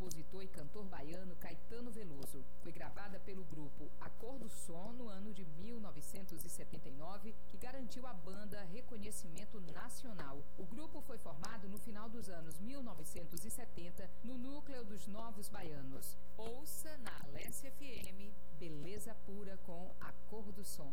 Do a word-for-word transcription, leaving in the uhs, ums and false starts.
compositor e cantor baiano Caetano Veloso. Foi gravada pelo grupo A Cor do Som no ano de mil novecentos e setenta e nove, que garantiu à banda reconhecimento nacional. O grupo foi formado no final dos anos mil novecentos e setenta no núcleo dos Novos Baianos. Ouça na Alesse F M, Beleza Pura com A Cor do Som.